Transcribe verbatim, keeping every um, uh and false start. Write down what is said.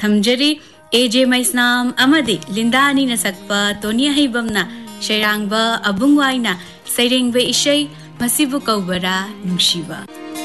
थमजरी एजे मैस्नाम अमदी लिंदानी न सकपा तोनिया हिबमना शैरांगबा अबुंगवाइना सैरेंगबे इशै मसिबु कौबरा नुंशिबा।